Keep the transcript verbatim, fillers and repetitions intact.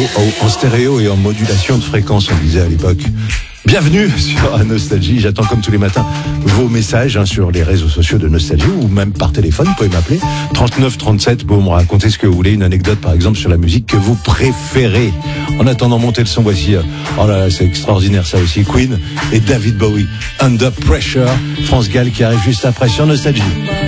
en stéréo et en modulation de fréquence, on disait à l'époque. Bienvenue sur Nostalgie. J'attends comme tous les matins vos messages hein, sur les réseaux sociaux de Nostalgie ou même par téléphone. Vous pouvez m'appeler trente-neuf trente-sept pour me raconter ce que vous voulez. Une anecdote par exemple sur la musique que vous préférez. En attendant, montez le son. Voici, euh, oh là là, c'est extraordinaire ça aussi. Queen et David Bowie. Under Pressure. France Gall qui arrive juste après sur Nostalgie.